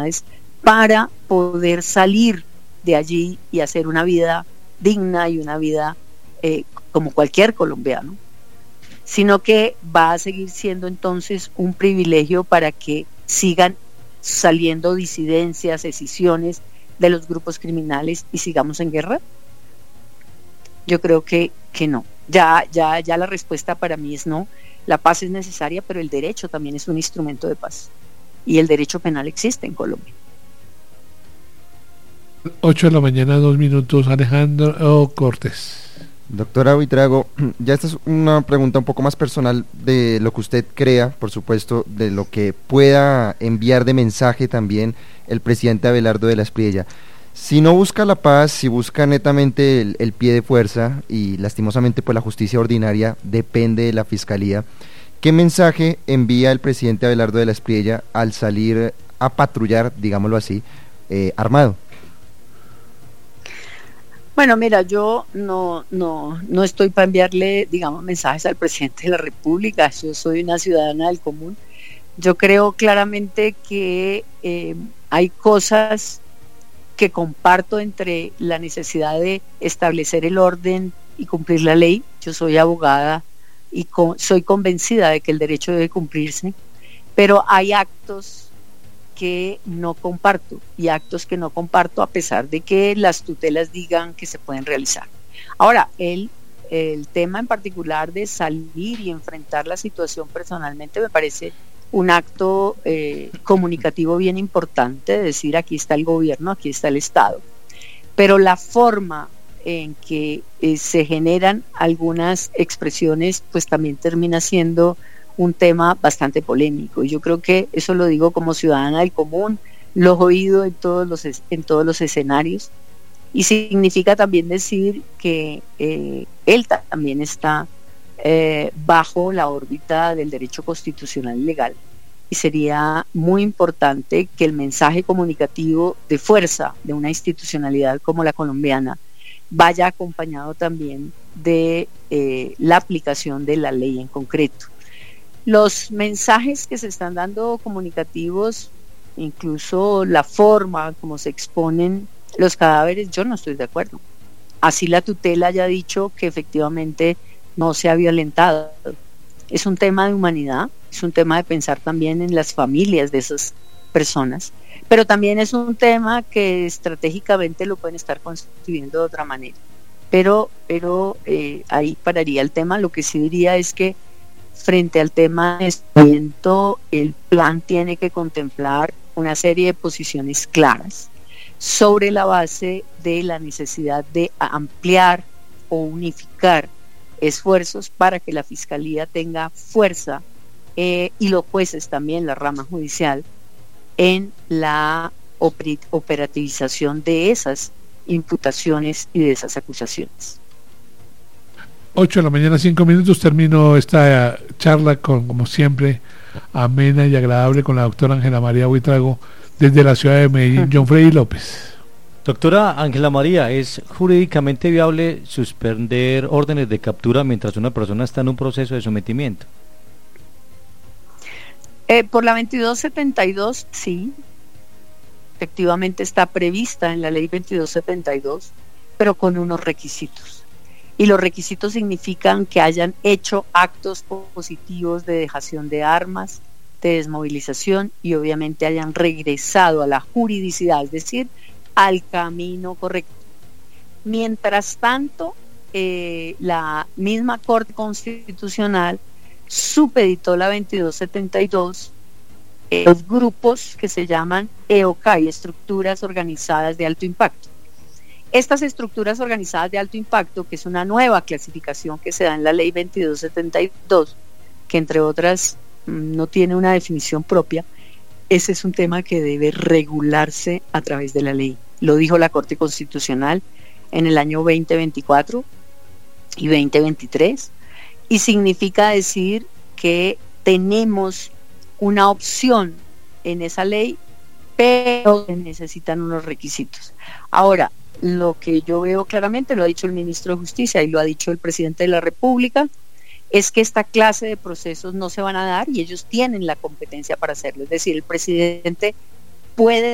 oportunidades para poder salir de allí y hacer una vida digna y una vida como cualquier colombiano, sino que va a seguir siendo entonces un privilegio para que sigan saliendo disidencias, escisiones de los grupos criminales y sigamos en guerra. Yo creo que no. Ya la respuesta para mí es no. La paz es necesaria, pero el derecho también es un instrumento de paz. Y el derecho penal existe en Colombia. 8 de la mañana, 2 minutos, Alejandro Cortés. Doctora Buitrago, ya esta es una pregunta un poco más personal de lo que usted crea, por supuesto, de lo que pueda enviar de mensaje también el presidente Abelardo de la Espriella. Si no busca la paz, si busca netamente el pie de fuerza, y lastimosamente pues la justicia ordinaria depende de la fiscalía, ¿qué mensaje envía el presidente Abelardo de la Espriella al salir a patrullar, digámoslo así, armado? Bueno, mira, yo no estoy para enviarle, digamos, mensajes al presidente de la República. Yo soy una ciudadana del común. Yo creo claramente que hay cosas que comparto entre la necesidad de establecer el orden y cumplir la ley. Yo soy abogada y soy convencida de que el derecho debe cumplirse, pero hay actos que no comparto, y actos que no comparto a pesar de que las tutelas digan que se pueden realizar. Ahora, el tema en particular de salir y enfrentar la situación personalmente me parece un acto comunicativo bien importante, de decir aquí está el gobierno, aquí está el Estado, pero la forma en que se generan algunas expresiones pues también termina siendo un tema bastante polémico, y yo creo que eso lo digo como ciudadana del común, lo he oído en todos los escenarios, y significa también decir que él también está bajo la órbita del derecho constitucional y legal, y sería muy importante que el mensaje comunicativo de fuerza de una institucionalidad como la colombiana vaya acompañado también de la aplicación de la ley en concreto. Los mensajes que se están dando comunicativos, incluso la forma como se exponen los cadáveres, yo no estoy de acuerdo. Así la tutela haya dicho que efectivamente no se ha violentado. Es un tema de humanidad, es un tema de pensar también en las familias de esas personas, pero también es un tema que estratégicamente lo pueden estar construyendo de otra manera. Pero ahí pararía el tema. Lo que sí diría es que frente al tema de desplazamiento, el plan tiene que contemplar una serie de posiciones claras sobre la base de la necesidad de ampliar o unificar esfuerzos para que la Fiscalía tenga fuerza y los jueces también, la rama judicial, en la operativización de esas imputaciones y de esas acusaciones. 8 de la mañana, 5 minutos, termino esta charla como siempre, amena y agradable con la doctora Ángela María Buitrago desde la ciudad de Medellín. John Freddy López. Doctora Ángela María, ¿es jurídicamente viable suspender órdenes de captura mientras una persona está en un proceso de sometimiento? Por la 2272, sí, efectivamente está prevista en la ley 2272, pero con unos requisitos. Y los requisitos significan que hayan hecho actos positivos de dejación de armas, de desmovilización, y obviamente hayan regresado a la juridicidad, es decir, al camino correcto. Mientras tanto, la misma Corte Constitucional supeditó la 2272 los grupos que se llaman EOCAI, Estructuras Organizadas de Alto Impacto. Estas estructuras organizadas de alto impacto, que es una nueva clasificación que se da en la ley 2272, que entre otras no tiene una definición propia, ese es un tema que debe regularse a través de la ley. Lo dijo la Corte Constitucional en el año 2024 y 2023, y significa decir que tenemos una opción en esa ley, pero necesitan unos requisitos. Ahora, lo que yo veo claramente, lo ha dicho el ministro de Justicia y lo ha dicho el presidente de la República, es que esta clase de procesos no se van a dar y ellos tienen la competencia para hacerlo. Es decir, el presidente puede